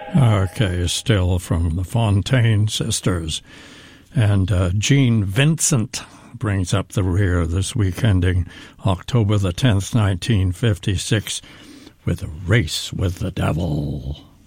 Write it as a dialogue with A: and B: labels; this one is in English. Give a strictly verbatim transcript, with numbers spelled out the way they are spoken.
A: Okay, still from the Fontaine Sisters. And uh, Gene Vincent brings up the rear this week, ending October the tenth, nineteen fifty-six, with A Race with the Devil.